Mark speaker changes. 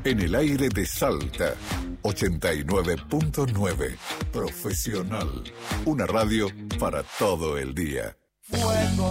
Speaker 1: En el aire de Salta, 89.9. Profesional. Una radio para todo el día.
Speaker 2: Fuego